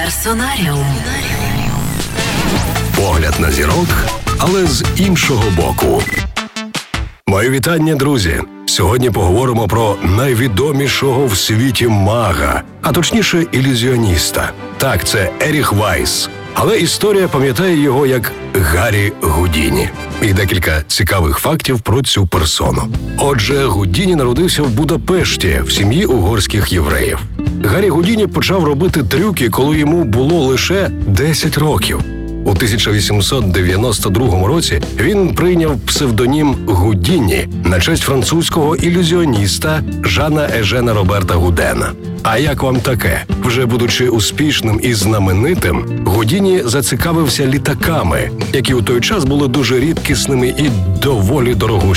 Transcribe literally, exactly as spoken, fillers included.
Персонаріум. Погляд на зірок, але з іншого боку. Мої вітання, друзі! Сьогодні поговоримо про найвідомішого в світі мага, а точніше ілюзіоніста. Так, це Еріх Вайс. Але історія пам'ятає його як Гаррі Гудіні. І декілька цікавих фактів про цю персону. Отже, Гудіні народився в Будапешті, в сім'ї угорських євреїв. Гаррі Гудіні почав робити трюки, коли йому було лише десять років. У тисяча вісімсот дев'яносто другому році він прийняв псевдонім Гудіні на честь французького ілюзіоніста Жана Ежена Роберта Гудена. А як вам таке? Вже будучи успішним і знаменитим, Гудіні зацікавився літаками, які у той час були дуже рідкісними і доволі дорогущими.